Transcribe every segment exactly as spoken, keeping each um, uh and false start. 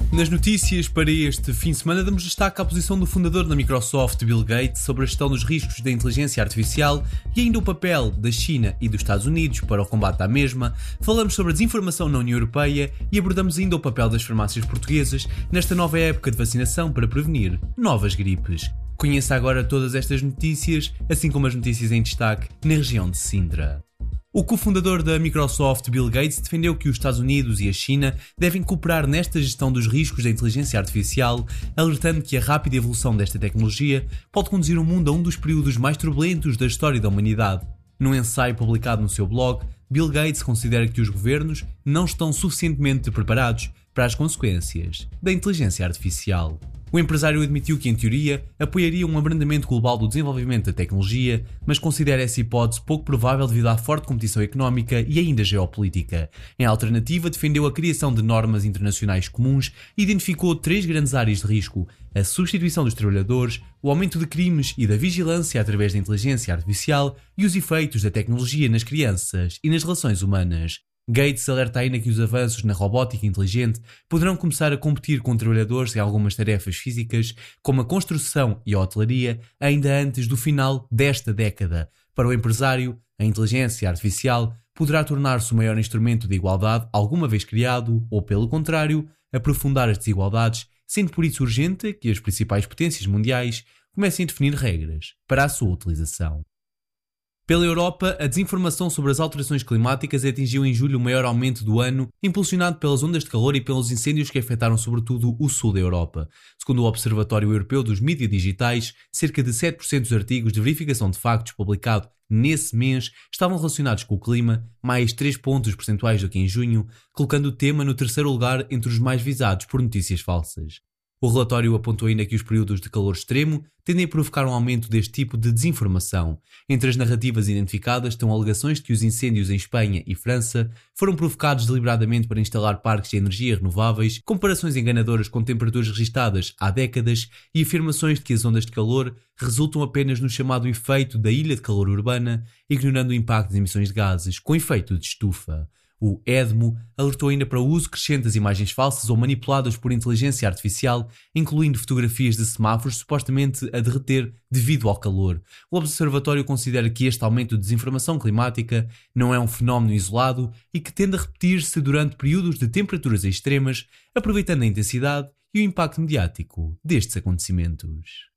Nas notícias para este fim de semana damos destaque à posição do fundador da Microsoft, Bill Gates, sobre a gestão dos riscos da inteligência artificial e ainda o papel da China e dos Estados Unidos para o combate à mesma. Falamos sobre a desinformação na União Europeia e abordamos ainda o papel das farmácias portuguesas nesta nova época de vacinação para prevenir novas gripes. Conheça agora todas estas notícias, assim como as notícias em destaque na região de Sintra. O cofundador da Microsoft, Bill Gates, defendeu que os Estados Unidos e a China devem cooperar nesta gestão dos riscos da inteligência artificial, alertando que a rápida evolução desta tecnologia pode conduzir o mundo a um dos períodos mais turbulentos da história da humanidade. Num ensaio publicado no seu blog, Bill Gates considera que os governos não estão suficientemente preparados para as consequências da inteligência artificial. O empresário admitiu que, em teoria, apoiaria um abrandamento global do desenvolvimento da tecnologia, mas considera essa hipótese pouco provável devido à forte competição económica e ainda geopolítica. Em alternativa, defendeu a criação de normas internacionais comuns e identificou três grandes áreas de risco: a substituição dos trabalhadores, o aumento de crimes e da vigilância através da inteligência artificial e os efeitos da tecnologia nas crianças e nas relações humanas. Gates alerta ainda que os avanços na robótica inteligente poderão começar a competir com trabalhadores em algumas tarefas físicas, como a construção e a hotelaria, ainda antes do final desta década. Para o empresário, a inteligência artificial poderá tornar-se o maior instrumento de igualdade alguma vez criado, ou, pelo contrário, aprofundar as desigualdades, sendo por isso urgente que as principais potências mundiais comecem a definir regras para a sua utilização. Pela Europa, a desinformação sobre as alterações climáticas atingiu em julho o maior aumento do ano, impulsionado pelas ondas de calor e pelos incêndios que afetaram sobretudo o sul da Europa. Segundo o Observatório Europeu dos Mídias Digitais, cerca de sete por cento dos artigos de verificação de factos publicados nesse mês estavam relacionados com o clima, mais três pontos percentuais do que em junho, colocando o tema no terceiro lugar entre os mais visados por notícias falsas. O relatório apontou ainda que os períodos de calor extremo tendem a provocar um aumento deste tipo de desinformação. Entre as narrativas identificadas estão alegações de que os incêndios em Espanha e França foram provocados deliberadamente para instalar parques de energia renováveis, comparações enganadoras com temperaturas registadas há décadas e afirmações de que as ondas de calor resultam apenas no chamado efeito da ilha de calor urbana, ignorando o impacto das emissões de gases com efeito de estufa. O EDMO alertou ainda para o uso crescente das imagens falsas ou manipuladas por inteligência artificial, incluindo fotografias de semáforos supostamente a derreter devido ao calor. O observatório considera que este aumento de desinformação climática não é um fenómeno isolado e que tende a repetir-se durante períodos de temperaturas extremas, aproveitando a intensidade e o impacto mediático destes acontecimentos.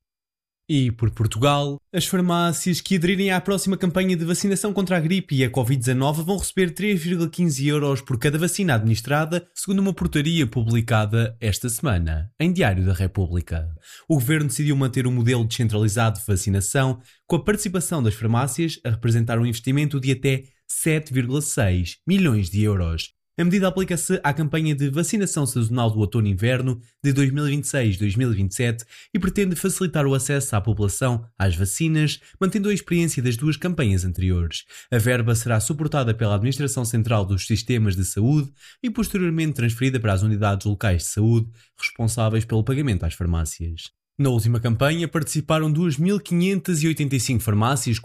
E por Portugal, as farmácias que aderirem à próxima campanha de vacinação contra a gripe e a covid dezanove vão receber três vírgula quinze euros por cada vacina administrada, segundo uma portaria publicada esta semana em Diário da República. O governo decidiu manter um modelo descentralizado de vacinação, com a participação das farmácias a representar um investimento de até sete vírgula seis milhões de euros. A medida aplica-se à campanha de vacinação sazonal do outono-inverno de dois mil e vinte e seis a dois mil e vinte e sete e pretende facilitar o acesso à população às vacinas, mantendo a experiência das duas campanhas anteriores. A verba será suportada pela Administração Central dos Sistemas de Saúde e posteriormente transferida para as unidades locais de saúde, responsáveis pelo pagamento às farmácias. Na última campanha participaram duas mil quinhentas e oitenta e cinco farmácias